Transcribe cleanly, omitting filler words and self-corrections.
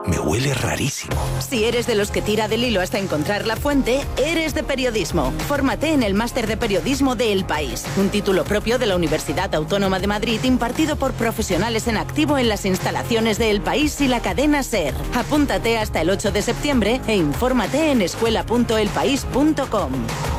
Me huele rarísimo. Si eres de los que tira del hilo hasta encontrar la fuente, eres de periodismo. Fórmate en el Máster de Periodismo de El País, un título propio de la Universidad Autónoma de Madrid impartido por profesionales en activo en las instalaciones de El País y la cadena SER. Apúntate hasta el 8 de septiembre e infórmate en escuela.elpaís.com.